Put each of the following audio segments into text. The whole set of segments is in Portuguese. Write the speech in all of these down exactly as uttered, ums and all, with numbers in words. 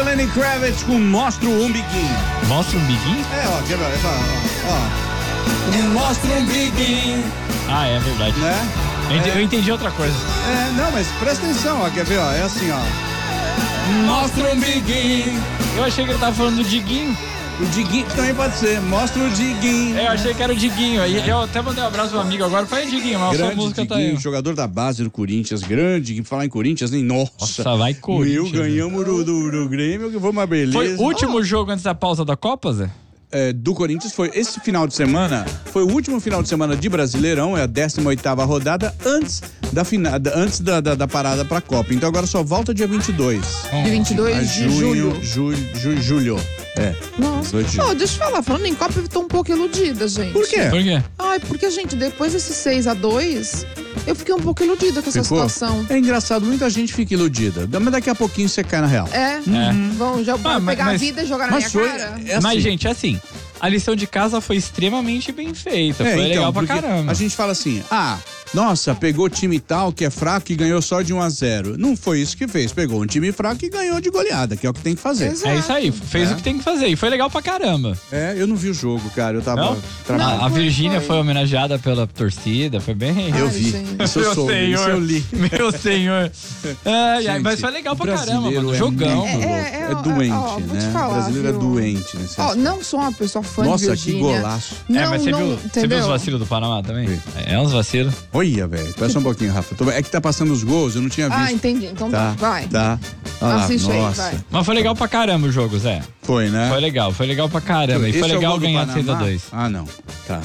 Lenny Kravitz com Mostra o Umbiguinho. Mostra o umbiguinho? É, ó, quer ver? Ó, ó. Mostra o umbiguinho. Ah, é verdade. Né? Eu entendi, É. eu entendi outra coisa. É, não, mas presta atenção, ó, quer ver, ó, é assim, ó. Mostra o umbiguinho. Eu achei que ele tava falando do Diguinho. O Diguinho também pode ser, mostra o Diguinho. Eu achei que era o Diguinho. E eu até mandei um abraço pro amigo agora. Foi Diguinho, mas a sua Grande música Diguinho, tá aí. jogador da base do Corinthians, grande, falar em Corinthians, nem nossa. Nossa, vai Corinthians. Meu, ganhamos do, do, do Grêmio, que foi uma beleza. Foi o último oh. jogo antes da pausa da Copa, Zé? É, do Corinthians foi esse final de semana, foi o último final de semana de Brasileirão, é a décima oitava rodada antes da, fina, da, antes da, da, da parada pra Copa. Então agora só volta dia vinte e dois. Dia vinte e dois de julho. Julho, julho, julho. É. Nossa. Oh, deixa eu falar, falando em Copa, eu tô um pouco iludida, gente. Por quê? Por quê? Ai, porque, gente, depois desse seis a dois, eu fiquei um pouco iludida com essa Ficou? situação. É engraçado, muita gente fica iludida, mas daqui a pouquinho você cai na real. É, Uhum. vão já, Ah, mas- pegar mas- a vida e jogar na Mas minha foi, cara. é assim. Mas, gente, assim, a lição de casa foi extremamente bem feita. É, foi então, legal pra porque caramba. A gente fala assim, ah, nossa, pegou time tal que é fraco e ganhou só de um a zero. Não foi isso que fez, pegou um time fraco e ganhou de goleada, que é o que tem que fazer. Exato. É isso aí, fez É. o que tem que fazer. E foi legal pra caramba. É, eu não vi o jogo, cara, eu tava Não? trabalhando. a a foi, Virgínia foi. foi homenageada pela torcida, foi bem. Eu Ai, vi, gente. isso eu soube, isso eu li. Meu senhor. Ai, ai, Gente, mas foi legal pra caramba, brasileiro mano. é Jogão. muito louco. É, É, é, ó, doente, ó, vou te né? falar, o brasileiro viu? é doente, né? Ó, não sou uma pessoa fã Nossa, de que Virgínia. golaço. Não, é, mas você, não, viu, você viu entendeu? os vacilos do Panamá também? Vi. É uns vacilos. Olha, velho, espera só um pouquinho, Rafa. Tô- É que tá passando os gols, eu não tinha visto. Ah, entendi. Então tá, Tá, vai. tá. Olha lá, Assiste aí, nossa. vai. Mas foi legal pra caramba o jogo, Zé. Foi, né? Foi legal, foi legal pra caramba. E Esse foi é o legal gol do ganhar de seis a Panamá? dois. Ah, não. Tá.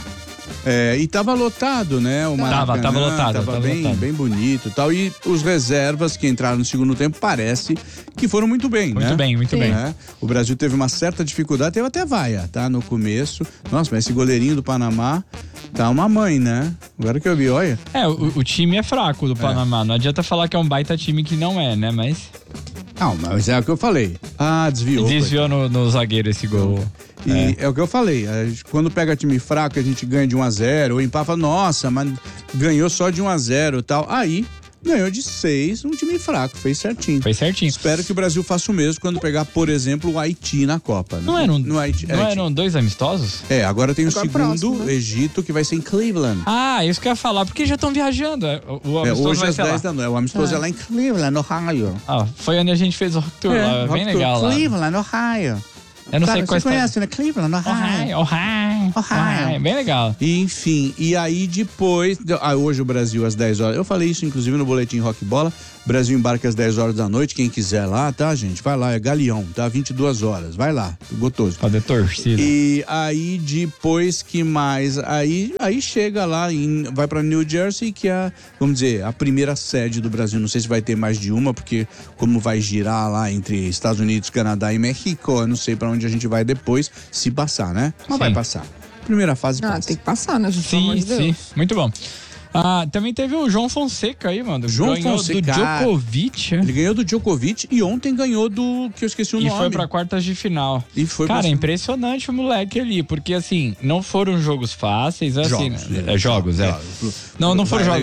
É, e tava lotado, né? O Maracanã, Tava, tava lotado, Tava, tava bem, lotado. bem bonito e tal. E os reservas que entraram no segundo tempo parece que foram muito bem, Muito né? bem, muito Sim. bem. Né? O Brasil teve uma certa dificuldade, teve até vaia, tá? No começo. Nossa, mas esse goleirinho do Panamá tá uma mãe, né? Agora que eu vi, olha. É, o, o time é fraco do Panamá. Não adianta falar que é um baita time que não é, né? Mas Não, mas é o que eu falei. Ah, desviou. desviou no, no zagueiro esse gol. E é. o que eu falei, a gente- quando pega time fraco, a gente ganha de um a zero, ou empata, nossa, mas ganhou só de um a zero e tal. Aí, ganhou de seis, um time fraco, fez certinho. Foi certinho. Espero que o Brasil faça o mesmo quando pegar, por exemplo, o Haiti na Copa. Né? Não eram, no Haiti, não Haiti. eram dois amistosos? É, agora tem o Agora segundo, próximo, né? Egito, que vai ser em Cleveland. Ah, isso que eu ia falar, porque já estão viajando. é, O, o É, amistoso hoje vai às ser lá. dez da noite. O amistoso é. lá em Cleveland, Ohio. Ah, foi onde a gente fez o rock tour lá, bem Rock legal Tour, lá. Cleveland, Ohio. Eu não Cara, sei quais você conhece, né? Cleveland, Ohio. Ohio, Ohio, Ohio. Ohio, bem legal. E, enfim, e aí depois, ah, hoje o Brasil às dez horas, eu falei isso inclusive no boletim Rock Bola, Brasil embarca às dez horas da noite, quem quiser lá, tá, gente? Vai lá, é Galeão, tá? vinte e duas horas, vai lá, gostoso. Fazer torcida. E aí depois que mais, aí, aí chega lá, em, vai pra New Jersey, que é, vamos dizer, a primeira sede do Brasil, não sei se vai ter mais de uma, porque como vai girar lá entre Estados Unidos, Canadá e México, eu não sei pra onde a gente vai depois, se passar, né? Mas Sim. vai passar. Primeira fase Ah, passa. tem que passar, né, gente? Pelo amor Sim, de Deus. sim, muito bom. Ah, também teve o João Fonseca aí, mano. João Ganhou Fonseca. do Djokovic. Ele ganhou do Djokovic e ontem ganhou do, que eu esqueci o E nome. foi pra quartas de final. E foi Cara, pra- é impressionante o moleque ali, porque assim, não foram jogos fáceis, assim, Jogos, né? É, jogos, é. jogos. Não, não Vai, foram jogos.